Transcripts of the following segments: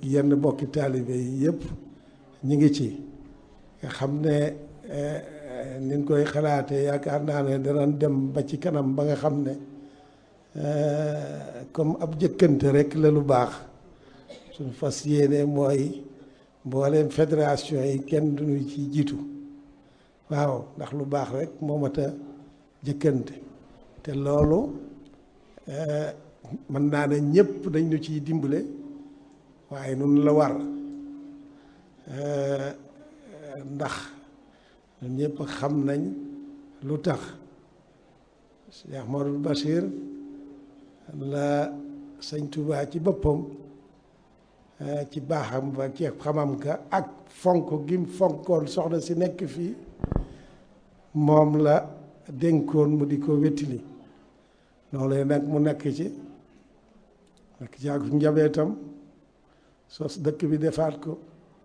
yenn bokki taalibe yi yëpp ñi ngi ci nga xam ne niñ koy xalaatee yaakaar naa ne danañ dem ba ci kanam ba nga xam ne comme ab jëkkante rek la lu baax suñu fas yéene mooy mbooleem fédération yi kenn duñu ci jiitu waaw ndax lu baax rek moo mat a jëkkante te loolu mën naa ne ñëpp dañ ñu ciy dimbale waaye nun la war ndax ñun ñëpp xam nañ lu tax Cheikh Ahmadou Bachir la sëñ Touba ci boppam ci baaxam ba ci xamam ka ak fonk gim fonkoon soxna si nekk fii moom la dénkoon mu di ko wettili loolu nag mu nekk ci ak njabootam sos dëkk bi defaat ko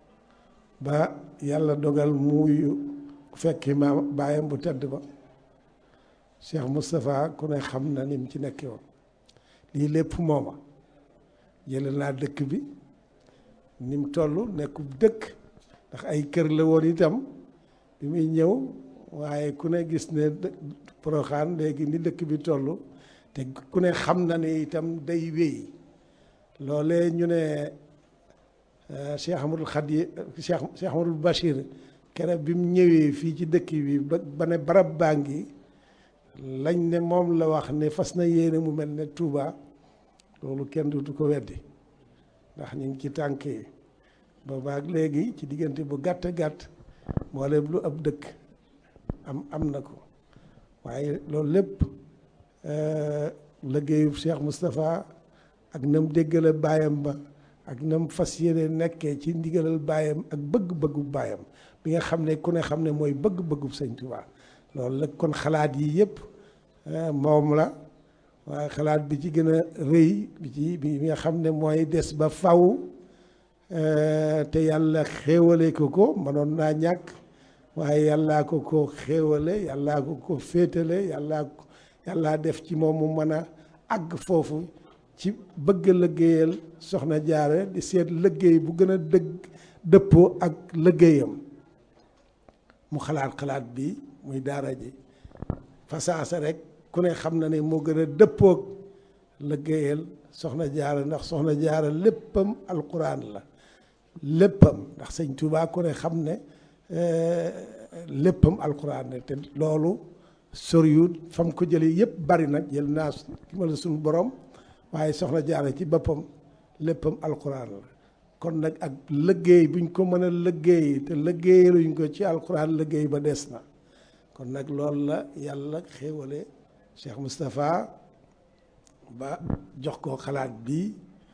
ba yàlla dogal muuyu fekki maam baayam bu tedd ba Cheikh Moustapha ku ne xam na ni mu ci nekkee woon lii lépp mooma jële naa dëkk bi ni mu toll nekkub dëkk ndax ay kër la woon itam bi muy ñëw waaye ku ne gis ne Porokhane léegi ni dëkk bi toll te ku ne xam na ne itam day wéy loolee ñu ne Cheikh Ahmadou Khadi Cheikh Ahmadou Bachir keroog bi mu ñëwee fii ci dëkk bi ba ne barab baa ngi lañ ne moom la wax ne fas na yéene mu mel ne Touba loolu kenn du ko weddi ndax ñu ngi ci tànk yi boobaak léegi ci diggante bu gàtt gàtt mboolem lu ab dëkk am na ko waaye loolu lépp liggéeyu Cheikh Moustapha ak nam déggale baayam ba ak nam fas yéene nekkee ci ndigalal baayam ak bëgg-bëggu baayam bi nga xam ne ku ne xam ne mooy bëgg-bëggu sëñ Touba loolu la kon xalaat yi yëpp moom la waaye xalaat bi ci gën a rëy bi nga xam ne mooy des ba faw te yàlla xéewale ko mënoon naa ñàkk waaye yàllaa ko xéewale yàllaa ko féetale yàllaa def ci moom mu mën a àgg foofu ci bëgg liggéeyal soxna Jaara di seet liggéey bu gën a dëppoo ak liggéeyam mu xalaat bi muy daara ji fasaasa rek ku ne xam na ne moo gën a dëppoog liggéeyal soxna Jaara ndax soxna Jaara léppam alquran la léppam ndax sëñ Touba ku ne xam ne léppam alquran la te loolu soriwut fam ko jëlee yëpp bari nag jël naa ki ma la suñu borom waaye soxna Jaara ci boppam léppam alquran la kon nag ak liggéey buñ ko mën a liggéey te liggéeyaluñ ko ci alquran liggéey ba des na kon nag loolu la yàlla xéewale Cheikh Moustapha ba jox ko xalaat bi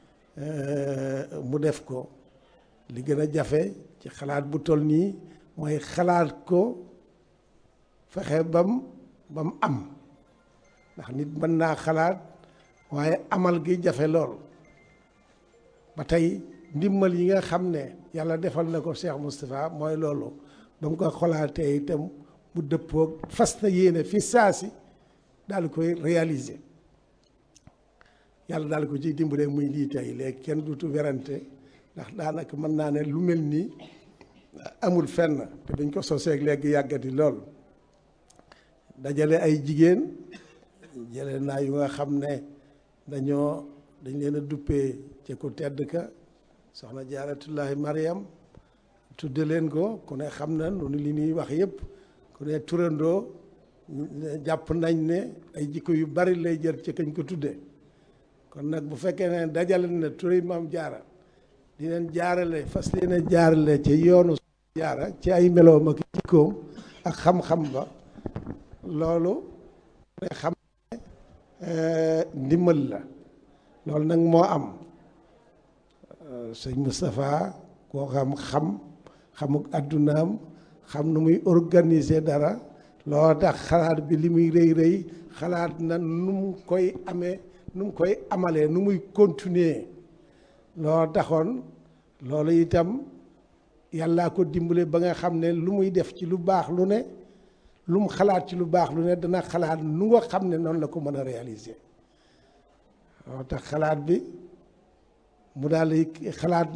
mu def ko li gën a jafe ci xalaat bu toll nii mooy xalaat ko fexe bam am ndax nit mën naa xalaat waaye amal gi jafe lool ba tey ndimbal yi nga xam ne yàlla defal na ko Cheikh Moustapha mooy loolu ba mu ko xalaatee itam mu dëppoog fas na yéene fi saasi daal di koy réaliser yàlla daal ko ciy dimbale muy lii tey léegi kenn dutu werante ndax daanaka mën naa ne lu mel nii amul fenn te dañ ko soseeg léegi yàggati lool dajale ay jigéen jële naa yu nga xam ne dañ leen a duppee ci ku tedd ka soxna Jaaratullaahi Mariam tudde leen ko ku ne xam na nu li ñuy wax yëpp ku ne turandoo jàpp nañ ne ay jikko yu bari lay jër ci kañ ko tudde kon nag bu fekkee ne dajale na turi maam Jaara di leen jaarale fas leen a jaarale ci yoonu Jaara ci ay meloom ak jikkoom ak xam-xam ba loolu ne xam ne ndimbal la loolu nag moo am sëñ Moustapha koo xamuk addunaam xam nu muy organiser dara loo tax xalaat bi li muy rëy xalaat na nu mu koy amee nu mu koy amalee nu muy continuer loo taxoon loolu itam yàllaa ko dimbale ba nga xam ne lu muy def ci lu baax lu ne lu mu xalaat ci lu baax lu ne dana xalaat nu nga xam ne noonu la ko mën a réaliser loo tax xalaat bi mu daal di xalaat